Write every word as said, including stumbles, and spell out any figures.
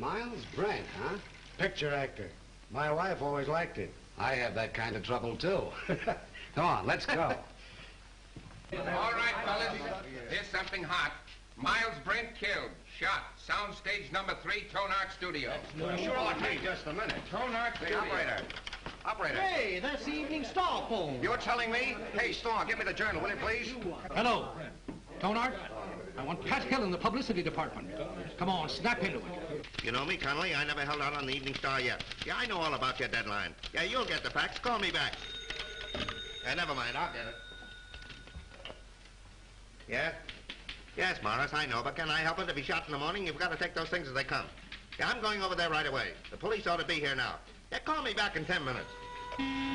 Miles Brent, huh? Picture actor. My wife always liked it. I have that kind of trouble, too. Come on, let's go. All right, fellas. Here's something hot. Miles Brent killed. Shot. Soundstage number three, Tonart Studio. Sure, I'll take just a minute. Tonart Studio. Operator. Operator. Hey, that's the Evening Star phone. You're telling me? Hey, Storm, give me the journal, will you, please? Hello. Tonart? I want Pat Hill in the publicity department. Come on, snap into it. You know me, Connolly. I never held out on the Evening Star yet. Yeah, I know all about your deadline. Yeah, you'll get the facts. Call me back. Yeah, never mind. I'll get it. Yeah? Yes, Morris, I know, but can I help it? If he's shot in the morning, you've got to take those things as they come. Yeah, I'm going over there right away. The police ought to be here now. Yeah, call me back in ten minutes.